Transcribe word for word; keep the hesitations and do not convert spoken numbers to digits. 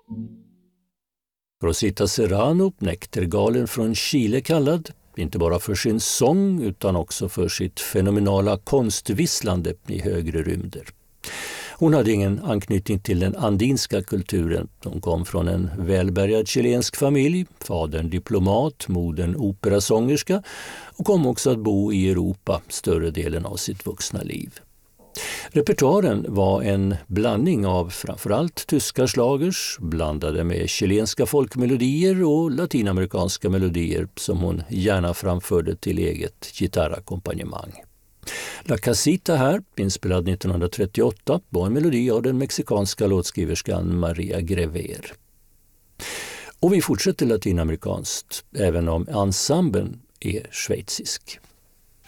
Rosita Serrano, näktergalen från Chile kallad, inte bara för sin sång utan också för sitt fenomenala konstvisslande i högre rymder. Hon hade ingen anknytning till den andinska kulturen. Hon kom från en välbärgad chilensk familj, fadern diplomat, modern operasångerska och kom också att bo i Europa större delen av sitt vuxna liv. Repertoaren var en blandning av framförallt tyska schlagers blandade med chilenska folkmelodier och latinamerikanska melodier som hon gärna framförde till eget gitarrackompanjemang. La Casita här, inspelad nittonhundratrettioåtta, var en melodi av den mexikanska låtskriverskan Maria Grever. Och vi fortsätter latinamerikanskt, även om ensemblen är schweizisk.